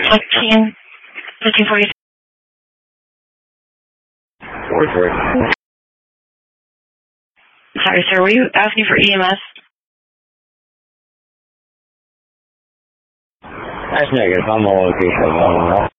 14, 1540. 43. Sorry, sir. Were you asking for EMS? That's negative. I'm the location.